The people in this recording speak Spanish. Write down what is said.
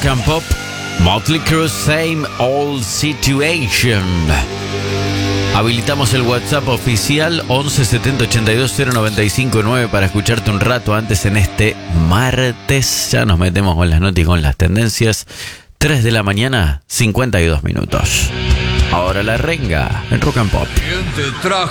Rock and Pop, Motley Crue, Same Old Situation. Habilitamos el WhatsApp oficial 11 70 82 095 9 para escucharte un rato antes en este martes. Ya nos metemos con las noticias y con las tendencias. 3 de la mañana, 52 minutos. Ahora la renga en Rock and Pop. Siguiente traje